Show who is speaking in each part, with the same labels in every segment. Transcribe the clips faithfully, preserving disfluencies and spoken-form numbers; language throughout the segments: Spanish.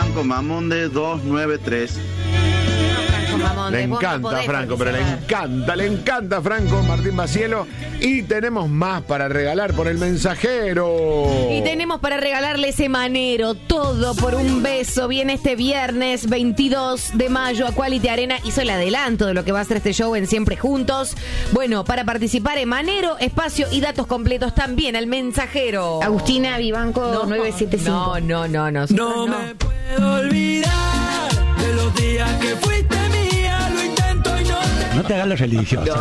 Speaker 1: Franco Mamonde dos nueve tres.
Speaker 2: Le encanta Franco, pero le encanta, le encanta Franco Martín Bacielo. Y tenemos más para regalar por el mensajero.
Speaker 3: Y tenemos para regalarle Emanero, todo por un beso. Viene este viernes veintidós de mayo a Quality Arena. Hizo el adelanto de lo que va a ser este show en Siempre Juntos. Bueno, para participar, Emanero, espacio y datos completos también al mensajero.
Speaker 4: Agustina Vivanco
Speaker 3: no,
Speaker 4: nueve siete cinco.
Speaker 3: No, no, no, no.
Speaker 5: No, no me puedo olvidar de los días que fuiste mía. Lo intento y no te...
Speaker 6: No te hagas lo religioso.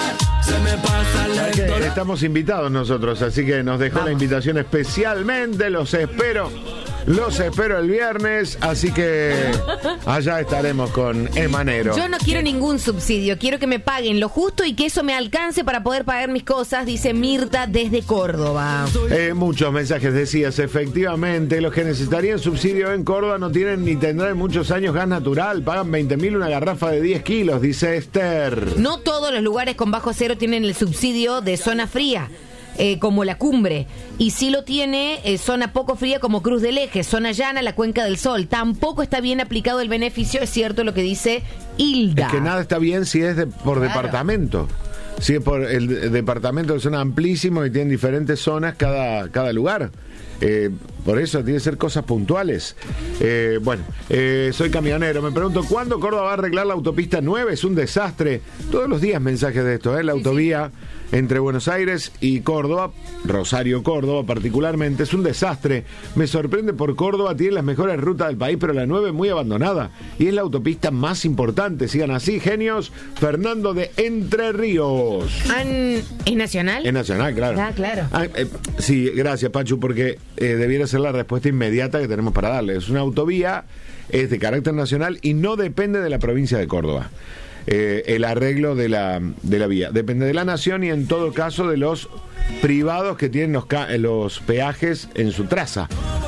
Speaker 5: Se me pasa la
Speaker 2: que estamos invitados nosotros, así que nos dejó Vamos. la invitación especialmente. Los espero. Los espero el viernes, así que allá estaremos con Emanero.
Speaker 3: Yo no quiero ningún subsidio, quiero que me paguen lo justo y que eso me alcance para poder pagar mis cosas, dice Mirta desde Córdoba.
Speaker 2: Eh, muchos mensajes decías, efectivamente, los que necesitarían subsidio en Córdoba no tienen ni tendrán muchos años gas natural, pagan veinte mil una garrafa de diez kilos, dice Esther.
Speaker 3: No todos los lugares con bajo cero tienen el subsidio de zona fría. Eh, como La Cumbre, y sí lo tiene eh, zona poco fría como Cruz del Eje, zona llana, la Cuenca del Sol. Tampoco está bien aplicado el beneficio, es cierto lo que dice Hilda.
Speaker 2: Es que nada está bien si es de, por claro. departamento. Si es por el, el departamento, que son amplísimos y tienen diferentes zonas cada, cada lugar. Eh, por eso tiene que ser cosas puntuales. Eh, bueno, eh, soy camionero. Me pregunto, ¿cuándo Córdoba va a arreglar la autopista nueve? Es un desastre. Todos los días mensajes de esto, ¿eh? La sí, autovía sí. entre Buenos Aires y Córdoba, Rosario, Córdoba particularmente, es un desastre. Me sorprende por Córdoba, tiene las mejores rutas del país, pero la nueve es muy abandonada. Y es la autopista más importante. Sigan así, genios. Fernando de Entre Ríos.
Speaker 3: ¿Es nacional?
Speaker 2: Es nacional, claro.
Speaker 3: Ah, claro.
Speaker 2: Ah, eh, sí, gracias, Pachu, porque eh, debiera ser la respuesta inmediata que tenemos para darle. Es una autovía, es de carácter nacional y no depende de la provincia de Córdoba. Eh, el arreglo de la, de la vía depende de la nación y en todo caso de los privados que tienen los, los peajes en su traza,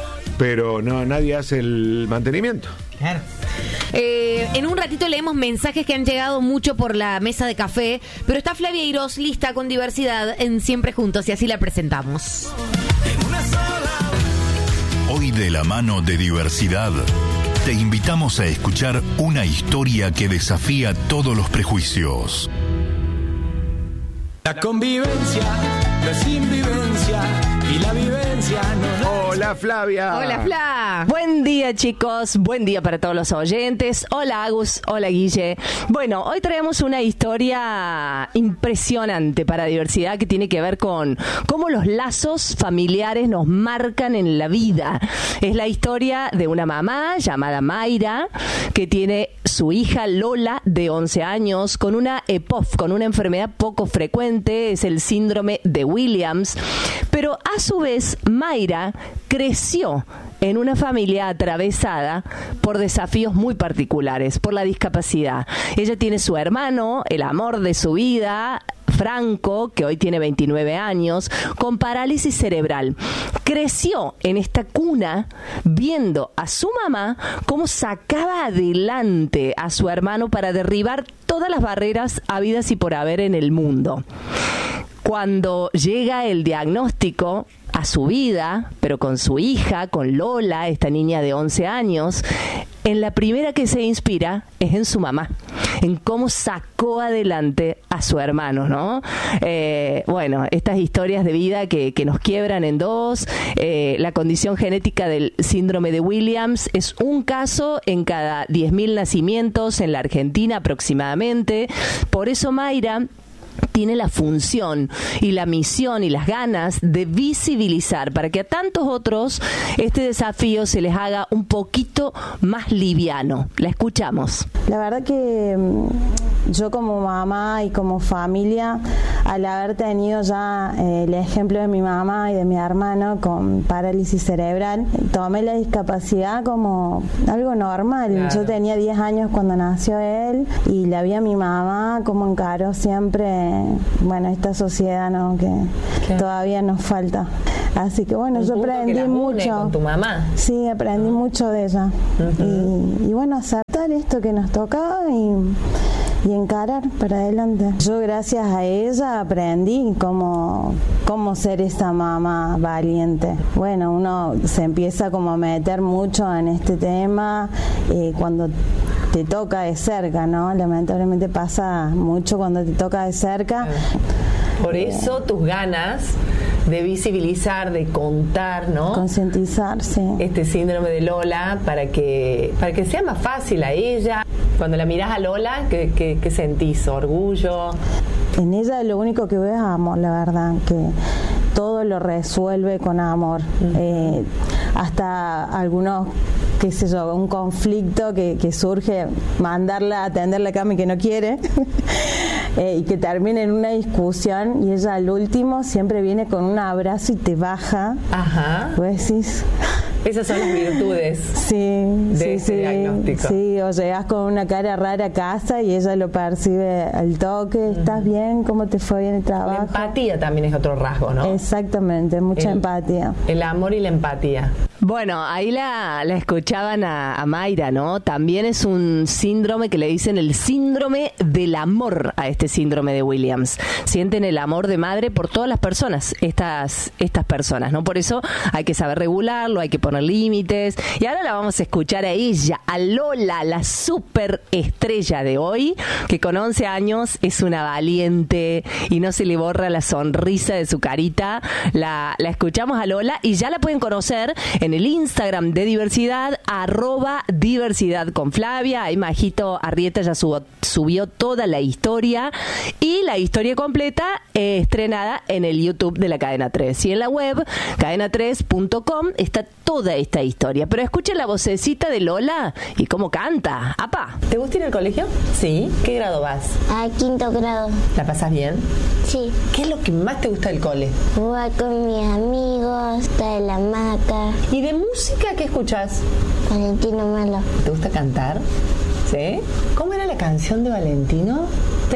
Speaker 2: pero no, nadie hace el mantenimiento.
Speaker 3: Claro. Eh, en un ratito leemos mensajes que han llegado mucho por la mesa de café, pero está Flavia Irós lista con diversidad en Siempre Juntos y así la presentamos.
Speaker 7: Hoy de la mano de diversidad, te invitamos a escuchar una historia que desafía todos los prejuicios.
Speaker 5: La convivencia no es invivencia y la vivencia no...
Speaker 2: Hola, Flavia.
Speaker 3: Hola, Fla.
Speaker 4: Buen día, chicos. Buen día para todos los oyentes. Hola, Agus. Hola, Guille. Bueno, hoy traemos una historia impresionante para diversidad que tiene que ver con cómo los lazos familiares nos marcan en la vida. Es la historia de una mamá llamada Mayra que tiene su hija Lola de once años con una E P O F, con una enfermedad poco frecuente, es el síndrome de Williams. Pero a su vez, Mayra creció en una familia atravesada por desafíos muy particulares, por la discapacidad. Ella tiene su hermano, el amor de su vida, Franco, que hoy tiene veintinueve años, con parálisis cerebral. Creció en esta cuna viendo a su mamá cómo sacaba adelante a su hermano para derribar todas las barreras habidas y por haber en el mundo. Cuando llega el diagnóstico a su vida, pero con su hija, con Lola, esta niña de once años, en la primera que se inspira es en su mamá, en cómo sacó adelante a su hermano, ¿no? Eh, bueno, estas historias de vida que, que nos quiebran en dos, eh, la condición genética del síndrome de Williams es un caso en cada diez mil nacimientos en la Argentina aproximadamente. Por eso Mayra tiene la función y la misión y las ganas de visibilizar para que a tantos otros este desafío se les haga un poquito más liviano. La escuchamos.
Speaker 8: La verdad que yo como mamá y como familia, al haber tenido ya eh, el ejemplo de mi mamá y de mi hermano con parálisis cerebral, tomé la discapacidad como algo normal. Claro. Yo tenía diez años cuando nació él y la vi a mi mamá como encaró siempre, bueno, esta sociedad, ¿no? Que claro. todavía nos falta. Así que bueno, yo aprendí mucho.
Speaker 3: Con tu mamá.
Speaker 8: Sí, aprendí uh-huh. mucho de ella. Uh-huh. Y, y bueno, aceptar esto que nos tocaba y y encarar para adelante. Yo gracias a ella aprendí cómo, cómo ser esa mamá valiente. Bueno, uno se empieza como a meter mucho en este tema eh, cuando te toca de cerca, ¿no? Lamentablemente pasa mucho cuando te toca de cerca.
Speaker 4: Por eso tus ganas de visibilizar, de contar, ¿no?
Speaker 8: Concientizar, sí.
Speaker 4: Este síndrome de Lola para que para que sea más fácil a ella. Cuando la mirás a Lola, ¿qué, qué, qué sentís? ¿Orgullo?
Speaker 8: En ella lo único que veo es amor, la verdad, que todo lo resuelve con amor. Uh-huh. Eh, hasta algunos, qué sé yo, un conflicto que, que surge, mandarla a atender la cama y que no quiere. Eh, y que termina en una discusión y ella al último siempre viene con un abrazo y te baja.
Speaker 4: Ajá.
Speaker 8: Pues decís...
Speaker 4: Esas son las virtudes
Speaker 8: sí,
Speaker 4: de
Speaker 8: sí,
Speaker 4: este
Speaker 8: sí,
Speaker 4: diagnóstico.
Speaker 8: Sí, o llegas con una cara rara a casa y ella lo percibe al toque. ¿Estás bien? ¿Cómo te fue bien el trabajo?
Speaker 4: La empatía también es otro rasgo, ¿no?
Speaker 8: Exactamente, mucha
Speaker 4: el,
Speaker 8: empatía.
Speaker 4: El amor y la empatía. Bueno, ahí la, la escuchaban a, a Mayra, ¿no? También es un síndrome que le dicen el síndrome del amor a este síndrome de Williams. Sienten el amor de madre por todas las personas, estas, estas personas, ¿no? Por eso hay que saber regularlo, hay que poner límites. Y ahora la vamos a escuchar a ella, a Lola, la superestrella de hoy, que con once años es una valiente y no se le borra la sonrisa de su carita. La, la escuchamos a Lola y ya la pueden conocer en el Instagram de Diversidad, arroba diversidad con Flavia. Ahí Majito Arrieta ya subo, subió toda la historia y la historia completa eh, estrenada en el YouTube de la Cadena tres. Y en la web, cadena tres punto com, está toda esta historia. Pero escuchen la vocecita de Lola y cómo canta. ¡Apa! ¿Te gusta ir al colegio? Sí. ¿Qué grado vas?
Speaker 6: A quinto grado.
Speaker 4: ¿La pasas bien?
Speaker 6: Sí.
Speaker 4: ¿Qué es lo que más te gusta del cole?
Speaker 6: Jugar con mis amigos, estar en la hamaca.
Speaker 4: ¿Y de música qué escuchas?
Speaker 6: Valentino Melo.
Speaker 4: ¿Te gusta cantar? ¿Sí? ¿Cómo era la canción de Valentino?